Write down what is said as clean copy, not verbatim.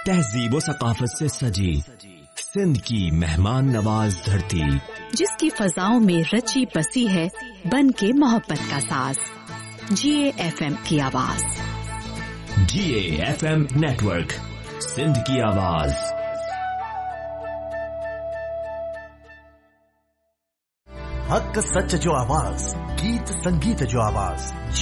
तहजीब व सकाफत से सजी सिंध की मेहमान नवाज धरती, जिसकी फजाओं में रची बसी है बन के मोहब्बत का साज। GAFM की आवाज। GAFM नेटवर्क, सिंध की आवाज। हक सच जो आवाज, गीत संगीत जो आवाज,